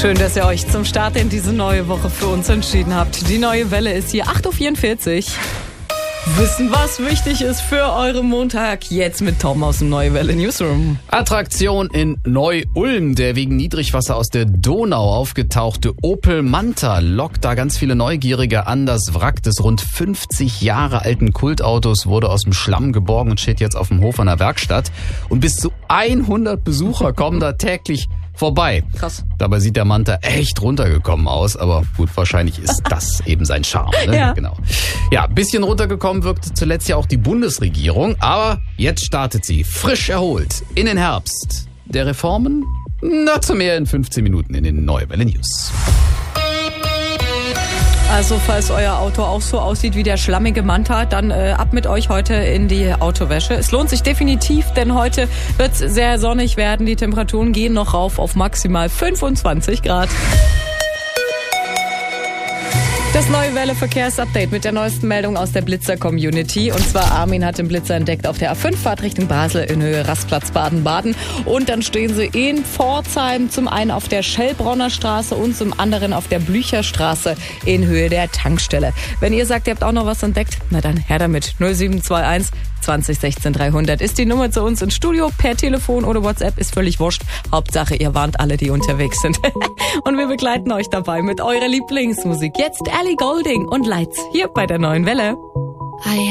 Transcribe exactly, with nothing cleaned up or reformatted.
Schön, dass ihr euch zum Start in diese neue Woche für uns entschieden habt. Die neue Welle ist hier acht Uhr vierundvierzig. Wissen, was wichtig ist für euren Montag. Jetzt mit Tom aus dem Neue Welle Newsroom. Attraktion in Neu-Ulm. Der wegen Niedrigwasser aus der Donau aufgetauchte Opel Manta lockt da ganz viele Neugierige an. Das Wrack des rund fünfzig Jahre alten Kultautos wurde aus dem Schlamm geborgen und steht jetzt auf dem Hof einer Werkstatt. Und bis zu hundert Besucher kommen da täglich vorbei. Krass. Dabei sieht der Manta echt runtergekommen aus, aber gut, wahrscheinlich ist das eben sein Charme. Ne? Ja. Genau. Ja, ein bisschen runtergekommen wirkte zuletzt ja auch die Bundesregierung, aber jetzt startet sie frisch erholt in den Herbst der Reformen. Dazu mehr in fünfzehn Minuten in den Neue Welle News. Also falls euer Auto auch so aussieht wie der schlammige Manta, dann äh, ab mit euch heute in die Autowäsche. Es lohnt sich definitiv, denn heute wird es sehr sonnig werden. Die Temperaturen gehen noch rauf auf maximal fünfundzwanzig Grad. Das Neue Welle Verkehrsupdate mit der neuesten Meldung aus der Blitzer-Community. Und zwar Armin hat den Blitzer entdeckt auf der A fünf, Fahrt Richtung Basel in Höhe Rastplatz Baden-Baden. Und dann stehen sie in Pforzheim, zum einen auf der Schellbronner Straße und zum anderen auf der Blücherstraße in Höhe der Tankstelle. Wenn ihr sagt, ihr habt auch noch was entdeckt, na dann her damit. null sieben zwei eins zwanzig sechzehn dreihundert ist die Nummer zu uns ins Studio. Per Telefon oder WhatsApp ist völlig wurscht. Hauptsache, ihr warnt alle, die unterwegs sind. Und wir begleiten euch dabei mit eurer Lieblingsmusik. Jetzt Ellie Goulding und Lights hier bei der Neuen Welle.